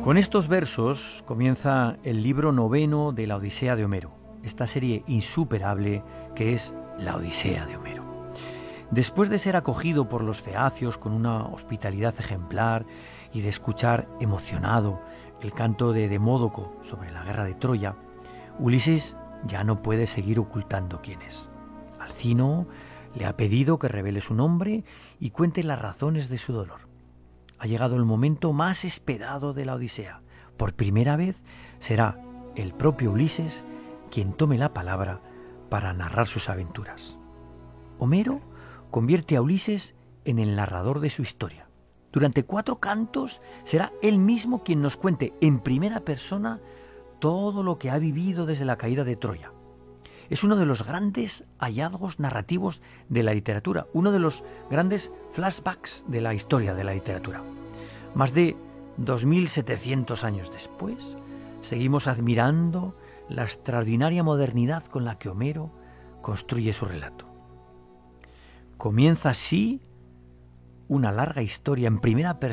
Con estos versos comienza el libro noveno de la Odisea de Homero, esta serie insuperable que es la Odisea de Homero. Después de ser acogido por los feacios con una hospitalidad ejemplar y de escuchar emocionado el canto de Demódoco sobre la guerra de Troya, Ulises ya no puede seguir ocultando quién es. Alcino le ha pedido que revele su nombre y cuente las razones de su dolor. Ha llegado el momento más esperado de la Odisea. Por primera vez será el propio Ulises quien tome la palabra para narrar sus aventuras. Homero convierte a Ulises en el narrador de su historia. Durante 4 cantos será él mismo quien nos cuente en primera persona todo lo que ha vivido desde la caída de Troya. Es uno de los grandes hallazgos narrativos de la literatura, uno de los grandes flashbacks de la historia de la literatura. Más de 2700 años después, seguimos admirando la extraordinaria modernidad con la que Homero construye su relato. Comienza así una larga historia en primera persona